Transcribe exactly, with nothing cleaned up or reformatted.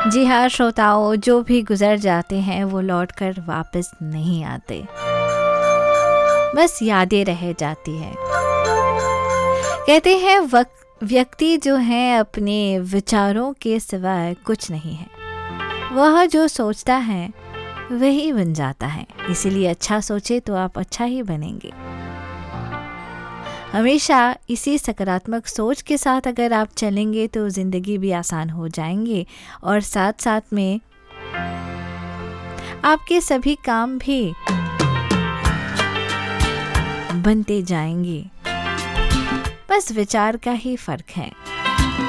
जी हाँ श्रोताओं, जो भी गुजर जाते हैं वो लौटकर वापस नहीं आते, बस यादें रह जाती हैं। कहते हैं वक्त व्यक्ति जो है अपने विचारों के सिवाय कुछ नहीं है, वह जो सोचता है वही बन जाता है। इसीलिए अच्छा सोचे तो आप अच्छा ही बनेंगे। हमेशा इसी सकारात्मक सोच के साथ अगर आप चलेंगे तो ज़िंदगी भी आसान हो जाएंगे और साथ साथ में आपके सभी काम भी बनते जाएंगे। बस विचार का ही फ़र्क है।